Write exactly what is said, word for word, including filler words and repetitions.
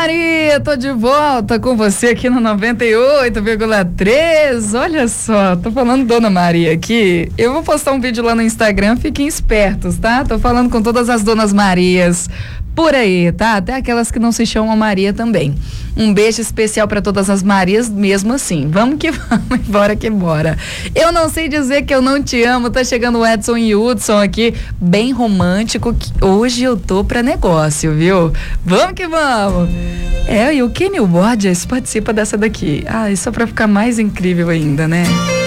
Maria, tô de volta com você aqui no noventa e oito vírgula três. Olha só, tô falando Dona Maria aqui. Eu vou postar um vídeo lá no Instagram, fiquem espertos, tá? Tô falando com todas as Donas Marias por aí, tá? Até aquelas que não se chamam Maria também. Um beijo especial para todas as Marias, mesmo assim. Vamos que vamos, embora que bora. Eu não sei dizer que eu não te amo. Tá chegando o Edson e o Hudson aqui, bem romântico. Que hoje eu tô pra negócio, viu? Vamos que vamos. É, e o Kenny Borges participa dessa daqui. Ah, isso é pra ficar mais incrível ainda, né?